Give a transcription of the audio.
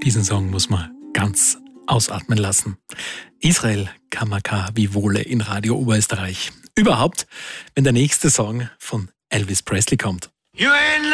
Diesen Song muss man ganz ausatmen lassen. Israel Kamaka Vivole in Radio Oberösterreich. Überhaupt, wenn der nächste Song von Elvis Presley kommt. You ain't